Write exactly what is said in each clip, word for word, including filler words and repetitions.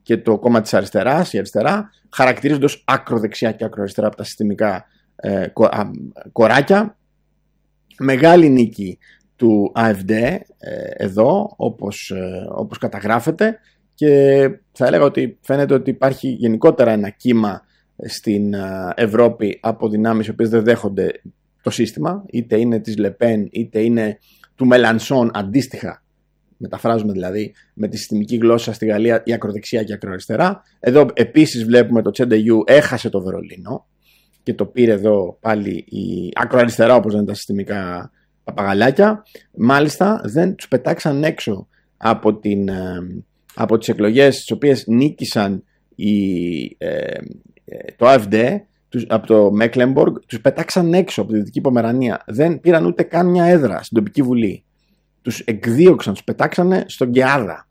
και το κόμμα της αριστεράς, η αριστερά, χαρακτηρίζονται ως ακροδεξιά και ακροαριστερά από τα συστημικά ε, κο, α, κοράκια. Μεγάλη νίκη του ΑΕΦΔ ε, εδώ, όπως, ε, όπως καταγράφεται, και θα έλεγα ότι φαίνεται ότι υπάρχει γενικότερα ένα κύμα στην Ευρώπη από δυνάμεις οι οποίες δεν δέχονται το σύστημα, είτε είναι της Λεπέν είτε είναι του Μελανσόν, αντίστοιχα, μεταφράζουμε δηλαδή με τη συστημική γλώσσα στη Γαλλία, η ακροδεξιά και η ακροαριστερά. Εδώ επίσης βλέπουμε το Τσεντεγιού έχασε το Βερολίνο και το πήρε εδώ πάλι η ακροαριστερά, όπως λένε τα συστημικά παπαγαλάκια. Μάλιστα δεν τους πετάξαν έξω από, την, από τις εκλογές τις οποίες νίκησαν οι, ε, το ΑΕΦΔ από το Μέκλεμποργκ, τους πετάξαν έξω από τη Δυτική Πομερανία. Δεν πήραν ούτε καν μια έδρα στην τοπική βουλή. Τους εκδίωξαν, τους πετάξανε στον Γκεάδα.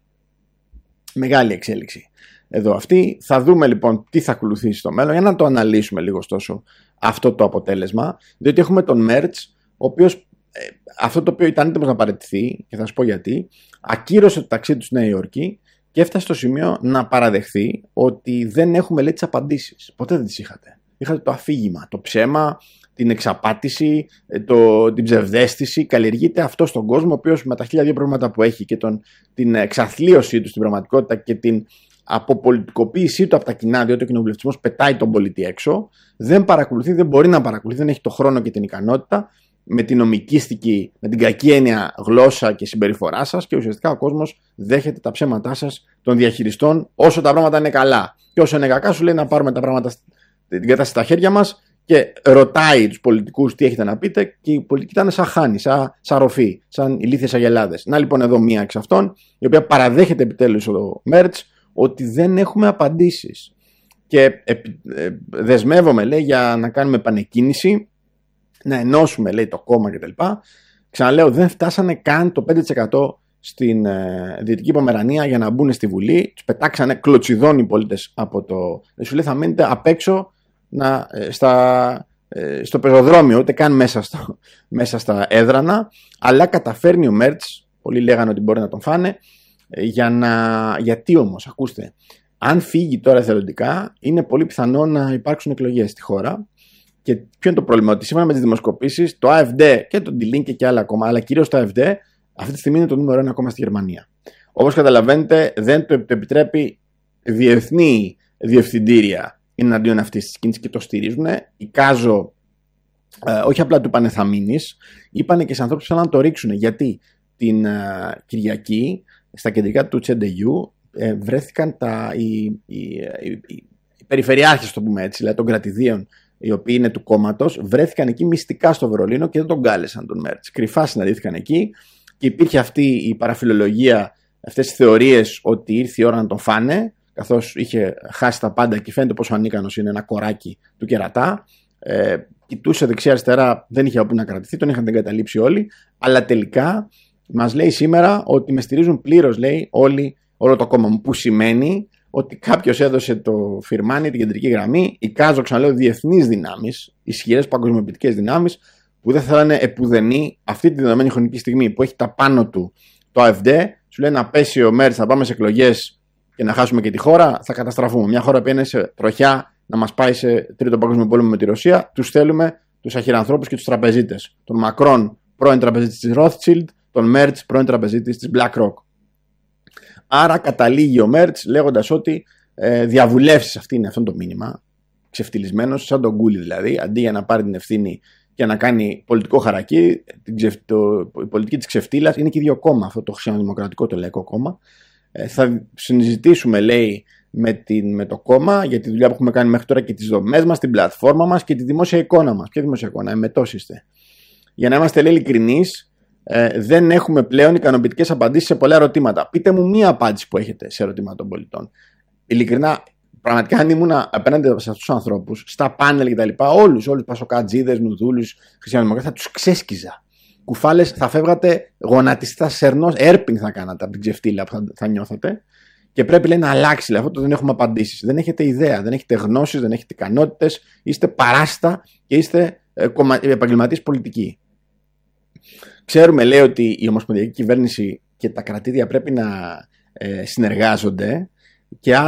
Μεγάλη εξέλιξη εδώ αυτή. Θα δούμε λοιπόν τι θα ακολουθήσει στο μέλλον, για να το αναλύσουμε λίγο ωστόσο αυτό το αποτέλεσμα, διότι έχουμε τον Μέρτς, ο οποίος ε, αυτό το οποίο ήταν έτοιμος να παραιτηθεί, και θα σας πω γιατί, ακύρωσε το ταξίδι του στη Νέα Υόρκη και έφτασε στο σημείο να παραδεχθεί ότι δεν έχουμε, λέει, τις απαντήσεις. Ποτέ δεν τις είχατε. Είχατε το αφήγημα, το ψέμα, την εξαπάτηση, το, την ψευδαίσθηση. Καλλιεργείται αυτό στον κόσμο, ο οποίος με τα χίλια δύο προβλήματα που έχει και τον, την εξαθλίωσή του στην πραγματικότητα και την αποπολιτικοποίησή του από τα κοινά, διότι ο κοινοβουλευτισμός πετάει τον πολίτη έξω, δεν παρακολουθεί, δεν μπορεί να παρακολουθεί, δεν έχει το χρόνο και την ικανότητα, με την νομικίστικη, με την κακή έννοια γλώσσα και συμπεριφορά σας, και ουσιαστικά ο κόσμος δέχεται τα ψέματά σας των διαχειριστών όσο τα πράγματα είναι καλά. Και όσο είναι κακά, σου λέει να πάρουμε τα πράγματα, την κατάσταση στα χέρια μας, και ρωτάει τους πολιτικούς τι έχετε να πείτε, και οι πολιτικοί ήταν σαν χάνη, σαν, σαν ροφή, σαν ηλίθιες αγελάδες. Να λοιπόν εδώ μία εξ αυτών, η οποία παραδέχεται επιτέλους ο Μέρτς ότι δεν έχουμε απαντήσεις. Και ε, ε, δεσμεύομαι, λέει, για να κάνουμε επανεκκίνηση, να ενώσουμε, λέει, το κόμμα κτλ. Ξαναλέω, δεν φτάσανε καν το πέντε τοις εκατό στην ε, Δυτική Πομερανία για να μπουν στη Βουλή. Τους πετάξανε κλωτσιδόνοι οι πολίτες από το. Σου λέει, θα μείνετε απ' έξω να, ε, στα, ε, στο πεζοδρόμιο, ούτε καν μέσα, στο, μέσα στα έδρανα. Αλλά καταφέρνει ο Μέρτς, πολλοί λέγανε ότι μπορεί να τον φάνε. Ε, για να, γιατί όμως, ακούστε, αν φύγει τώρα εθελοντικά, είναι πολύ πιθανό να υπάρξουν εκλογές στη χώρα. Και ποιο είναι το πρόβλημα? Ότι σύμφωνα με τις δημοσκοπήσεις, το ΑΕΦΔ και το Die Linke και άλλα ακόμα, αλλά κυρίως το ΑΕΦΔ, αυτή τη στιγμή είναι το νούμερο ένα ακόμα στη Γερμανία. Όπως καταλαβαίνετε, δεν το επιτρέπει διεθνή διευθυντήρια εναντίον αυτής της κίνησης και το στηρίζουν. Εικάζω, ε, όχι απλά του είπανε θα μείνεις, είπανε και σε ανθρώπους που θέλουν να το ρίξουν. Γιατί την ε, Κυριακή, στα κεντρικά του Τσεντεγιού, ε, βρέθηκαν τα, οι, οι, οι, οι, οι περιφερειάρχες, το πούμε έτσι, δηλαδή των κρατηδίων, οι οποίοι είναι του κόμματος, βρέθηκαν εκεί μυστικά στο Βερολίνο και δεν τον κάλεσαν τον Μέρτς. Κρυφά συναντήθηκαν εκεί και υπήρχε αυτή η παραφιλολογία, αυτές οι θεωρίες ότι ήρθε η ώρα να τον φάνε, καθώς είχε χάσει τα πάντα και φαίνεται πόσο ανίκανος είναι, ένα κοράκι του κερατά. Ε, κοιτούσε δεξιά-αριστερά, δεν είχε όπου να κρατηθεί, τον είχαν εγκαταλείψει όλοι. Αλλά τελικά μας λέει σήμερα ότι με στηρίζουν πλήρως, λέει, όλοι, όλο το κόμμα μου. Που σημαίνει ότι κάποιος έδωσε το φιρμάνι, την κεντρική γραμμή, εικάζω, ξαναλέω, διεθνείς δυνάμεις, ισχυρές παγκοσμιοποιητικές δυνάμεις, που δεν θέλανε επουδενή αυτή τη δεδομένη χρονική στιγμή που έχει τα πάνω του το ΑΕΦΔ, σου λέει να πέσει ο Μέρτς, να πάμε σε εκλογές και να χάσουμε και τη χώρα, θα καταστραφούμε. Μια χώρα που είναι σε τροχιά να μας πάει σε τρίτο παγκόσμιο πόλεμο με τη Ρωσία, τους θέλουμε τους αχυρανθρώπους και τους τραπεζίτες. Τον Μακρόν, πρώην τραπεζίτης της Rothschild, τον Μέρτς, πρώην τραπεζίτης της BlackRock. Άρα καταλήγει ο Μέρτς λέγοντας ότι ε, διαβουλεύσεις, αυτή είναι αυτό το μήνυμα, ξεφτυλισμένος, σαν τον Γκούλι δηλαδή, αντί για να πάρει την ευθύνη και να κάνει πολιτικό χαρακί, την ξεφ, το, η πολιτική της ξεφτύλας, είναι και ίδιο κόμμα, αυτό το χριστιανοδημοκρατικό, το λαϊκό κόμμα. Ε, θα συζητήσουμε, λέει, με, την, με το κόμμα για τη δουλειά που έχουμε κάνει μέχρι τώρα και τις δομές μας, την πλατφόρμα μας και τη δημόσια εικόνα μας. Ποια δημόσια εικόνα? Εμετός είστε. Για να είμαστε, λέει, ειλικρινείς, Ε, δεν έχουμε πλέον ικανοποιητικές απαντήσεις σε πολλά ερωτήματα. Πείτε μου μία απάντηση που έχετε σε ερωτήματα των πολιτών. Ειλικρινά, πραγματικά, αν ήμουν απέναντι σε αυτούς τους ανθρώπους, στα πάνελ κτλ., όλους, όλους πασοκατζίδες, νουδούλους, χριστιανοδημοκράτες, θα τους ξέσκιζα. Κουφάλες, θα φεύγατε γονατιστά σερνός, έρπινγκ θα κάνατε από την ξεφτύλα που θα, θα νιώθετε. Και πρέπει, λέει, να αλλάξει. Λέει, αυτό το δεν έχουμε απαντήσεις. Δεν έχετε ιδέα, δεν έχετε γνώσεις, δεν έχετε ικανότητες, είστε παράστα και είστε ε, επαγγελματίες πολιτικοί. Ξέρουμε, λέει, ότι η ομοσπονδιακή κυβέρνηση και τα κρατήδια πρέπει να ε, συνεργάζονται και άρα